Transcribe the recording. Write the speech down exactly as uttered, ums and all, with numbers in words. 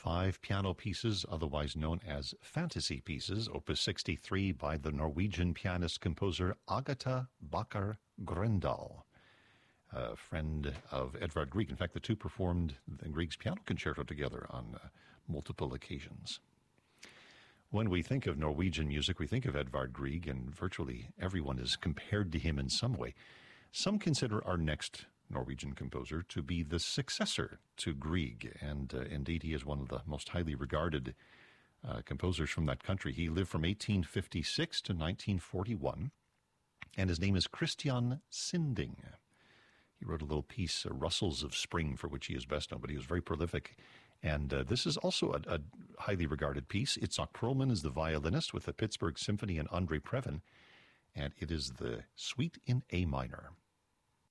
five piano pieces, otherwise known as fantasy pieces, opus sixty-three by the Norwegian pianist-composer Agatha Bakker Grøndahl, a friend of Edvard Grieg. In fact, the two performed Grieg's piano concerto together on uh, multiple occasions. When we think of Norwegian music, we think of Edvard Grieg, and virtually everyone is compared to him in some way. Some consider our next Norwegian composer to be the successor to Grieg, and uh, indeed he is one of the most highly regarded uh, composers from that country. He lived from eighteen fifty-six to nineteen forty-one, and his name is Christian Sinding. He wrote a little piece, uh, Rustles of Spring, for which he is best known, but he was very prolific. And uh, this is also a, a highly regarded piece. Itzhak Perlman is the violinist with the Pittsburgh Symphony and Andre Previn, and it is the Suite in A minor.